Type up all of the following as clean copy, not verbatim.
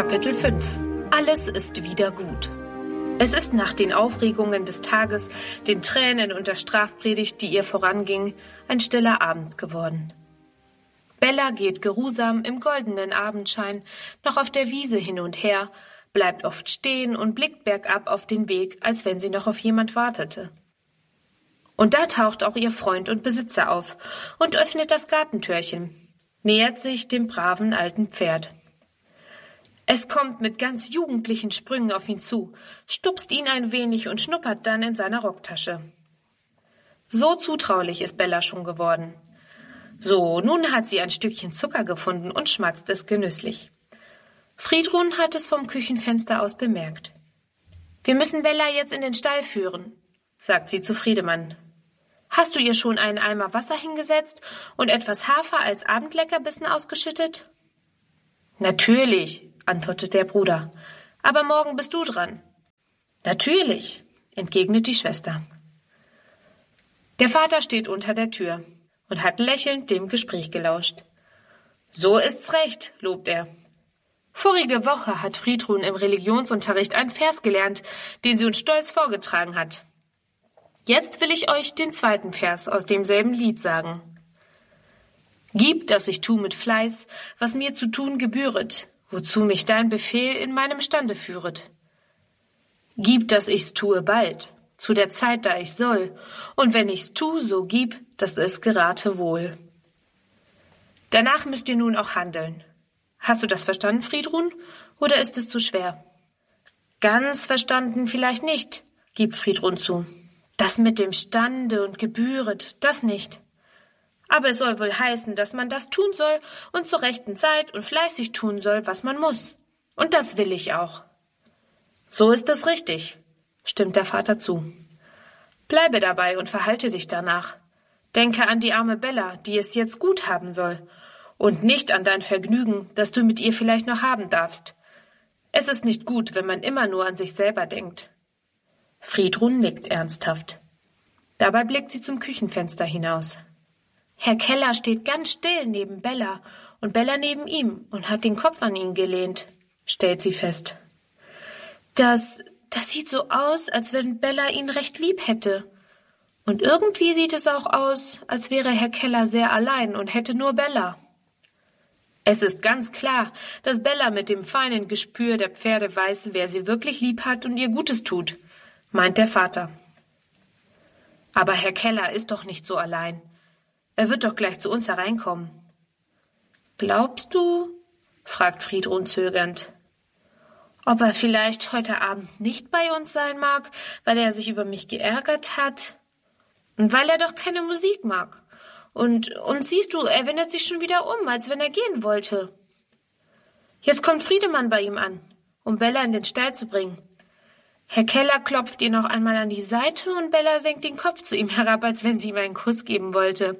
Kapitel 5. Alles ist wieder gut. Es ist nach den Aufregungen des Tages, den Tränen und der Strafpredigt, die ihr voranging, ein stiller Abend geworden. Bella geht geruhsam im goldenen Abendschein noch auf der Wiese hin und her, bleibt oft stehen und blickt bergab auf den Weg, als wenn sie noch auf jemand wartete. Und da taucht auch ihr Freund und Besitzer auf und öffnet das Gartentürchen, nähert sich dem braven alten Pferd. Es kommt mit ganz jugendlichen Sprüngen auf ihn zu, stupst ihn ein wenig und schnuppert dann in seiner Rocktasche. So zutraulich ist Bella schon geworden. So, nun hat sie ein Stückchen Zucker gefunden und schmatzt es genüsslich. Friedrun hat es vom Küchenfenster aus bemerkt. »Wir müssen Bella jetzt in den Stall führen«, sagt sie zu Friedemann. »Hast du ihr schon einen Eimer Wasser hingesetzt und etwas Hafer als Abendleckerbissen ausgeschüttet?« »Natürlich«, antwortet der Bruder, »aber morgen bist du dran.« »Natürlich«, entgegnet die Schwester. Der Vater steht unter der Tür und hat lächelnd dem Gespräch gelauscht. »So ist's recht«, lobt er. »Vorige Woche hat Friedrun im Religionsunterricht einen Vers gelernt, den sie uns stolz vorgetragen hat. Jetzt will ich euch den zweiten Vers aus demselben Lied sagen. Gib, dass ich tu mit Fleiß, was mir zu tun gebühret, wozu mich dein Befehl in meinem Stande führet. Gib, dass ich's tue bald, zu der Zeit, da ich soll, und wenn ich's tu, so gib, dass es gerate wohl. Danach müsst ihr nun auch handeln. Hast du das verstanden, Friedrun, oder ist es zu schwer?« »Ganz verstanden vielleicht nicht«, gibt Friedrun zu. »Das mit dem Stande und gebühret, das nicht. Aber es soll wohl heißen, dass man das tun soll und zur rechten Zeit und fleißig tun soll, was man muss. Und das will ich auch.« »So ist es richtig«, stimmt der Vater zu. »Bleibe dabei und verhalte dich danach. Denke an die arme Bella, die es jetzt gut haben soll, und nicht an dein Vergnügen, das du mit ihr vielleicht noch haben darfst. Es ist nicht gut, wenn man immer nur an sich selber denkt.« Friedrun nickt ernsthaft. Dabei blickt sie zum Küchenfenster hinaus. Herr Keller steht ganz still neben Bella und Bella neben ihm und hat den Kopf an ihn gelehnt, stellt sie fest. Das sieht so aus, als wenn Bella ihn recht lieb hätte. Und irgendwie sieht es auch aus, als wäre Herr Keller sehr allein und hätte nur Bella. Es ist ganz klar, dass Bella mit dem feinen Gespür der Pferde weiß, wer sie wirklich lieb hat und ihr Gutes tut, meint der Vater. Aber Herr Keller ist doch nicht so allein. Er wird doch gleich zu uns hereinkommen. »Glaubst du?«, fragt Friedrun zögernd. »Ob er vielleicht heute Abend nicht bei uns sein mag, weil er sich über mich geärgert hat? Und weil er doch keine Musik mag. Und siehst du, er wendet sich schon wieder um, als wenn er gehen wollte. Jetzt kommt Friedemann bei ihm an, um Bella in den Stall zu bringen. Herr Keller klopft ihr noch einmal an die Seite und Bella senkt den Kopf zu ihm herab, als wenn sie ihm einen Kuss geben wollte.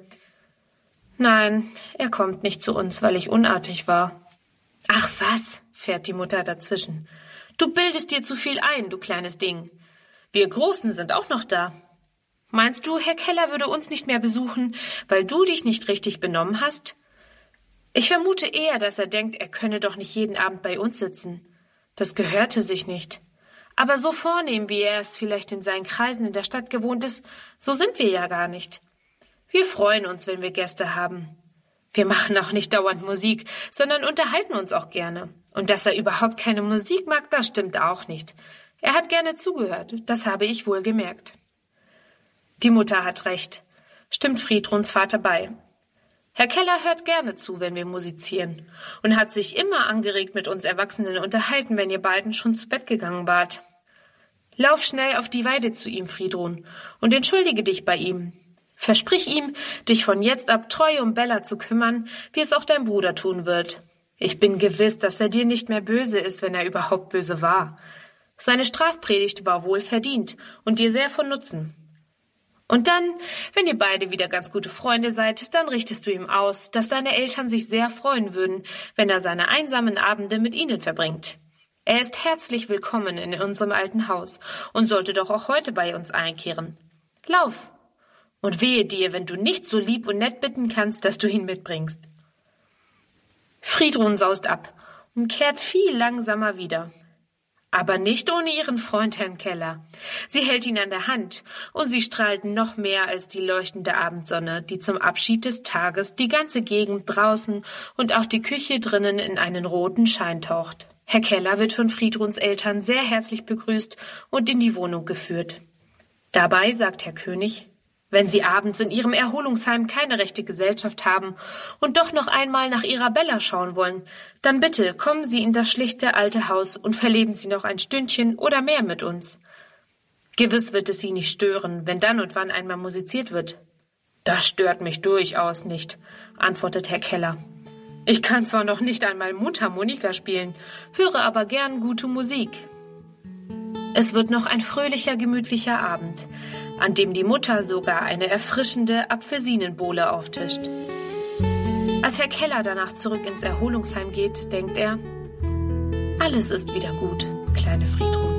Nein, er kommt nicht zu uns, weil ich unartig war.« »Ach was«, fährt die Mutter dazwischen. »Du bildest dir zu viel ein, du kleines Ding. Wir Großen sind auch noch da. Meinst du, Herr Keller würde uns nicht mehr besuchen, weil du dich nicht richtig benommen hast? Ich vermute eher, dass er denkt, er könne doch nicht jeden Abend bei uns sitzen. Das gehörte sich nicht. Aber so vornehm, wie er es vielleicht in seinen Kreisen in der Stadt gewohnt ist, so sind wir ja gar nicht. Wir freuen uns, wenn wir Gäste haben. Wir machen auch nicht dauernd Musik, sondern unterhalten uns auch gerne. Und dass er überhaupt keine Musik mag, das stimmt auch nicht. Er hat gerne zugehört, das habe ich wohl gemerkt.« Die Mutter hat recht, stimmt Friedruns Vater bei. Herr Keller hört gerne zu, wenn wir musizieren, und hat sich immer angeregt mit uns Erwachsenen unterhalten, wenn ihr beiden schon zu Bett gegangen wart. Lauf schnell auf die Weide zu ihm, Friedrun, und entschuldige dich bei ihm. Versprich ihm, dich von jetzt ab treu um Bella zu kümmern, wie es auch dein Bruder tun wird. Ich bin gewiss, dass er dir nicht mehr böse ist, wenn er überhaupt böse war. Seine Strafpredigt war wohl verdient und dir sehr von Nutzen. Und dann, wenn ihr beide wieder ganz gute Freunde seid, dann richtest du ihm aus, dass deine Eltern sich sehr freuen würden, wenn er seine einsamen Abende mit ihnen verbringt. Er ist herzlich willkommen in unserem alten Haus und sollte doch auch heute bei uns einkehren. Lauf! Und wehe dir, wenn du nicht so lieb und nett bitten kannst, dass du ihn mitbringst.« Friedrun saust ab und kehrt viel langsamer wieder. Aber nicht ohne ihren Freund Herrn Keller. Sie hält ihn an der Hand, und sie strahlt noch mehr als die leuchtende Abendsonne, die zum Abschied des Tages die ganze Gegend draußen und auch die Küche drinnen in einen roten Schein taucht. Herr Keller wird von Friedruns Eltern sehr herzlich begrüßt und in die Wohnung geführt. Dabei sagt Herr König: Wenn Sie abends in Ihrem Erholungsheim keine rechte Gesellschaft haben und doch noch einmal nach Ihrer Bella schauen wollen, dann bitte kommen Sie in das schlichte alte Haus und verleben Sie noch ein Stündchen oder mehr mit uns. Gewiss wird es Sie nicht stören, wenn dann und wann einmal musiziert wird. Das stört mich durchaus nicht, antwortet Herr Keller. Ich kann zwar noch nicht einmal Mundharmonika spielen, höre aber gern gute Musik. Es wird noch ein fröhlicher, gemütlicher Abend, an dem die Mutter sogar eine erfrischende Apfelsinenbowle auftischt. Als Herr Keller danach zurück ins Erholungsheim geht, denkt er: Alles ist wieder gut, kleine Friedrun.